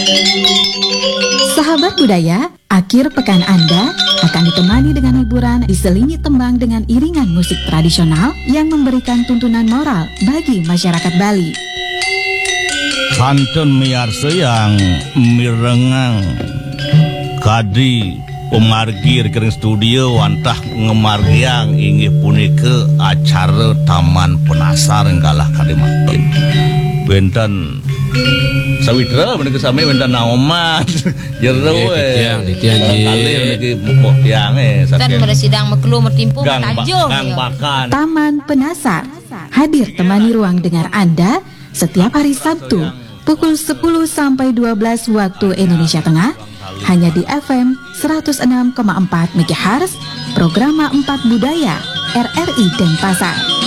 Sahabat budaya, akhir pekan Anda akan ditemani dengan hiburan diselingi tembang dengan iringan musik tradisional yang memberikan tuntunan moral bagi masyarakat Bali. Kantun miarsa yang mirengang kadi pemargi rekening studio wantah ngemargiang inggih punika acara Taman Penasar enggalah kadi makin benten sawitra menika sami benten naoman jero tiang kali niki mupuk tiang dan bersidang mekelu mertimpu matajo bakan Taman Penasar hadir temani ruang dengar Anda setiap hari Sabtu pukul 10 sampai 12 waktu Indonesia Tengah hanya di FM 106,4 MHz Programa 4 Budaya RRI Denpasar.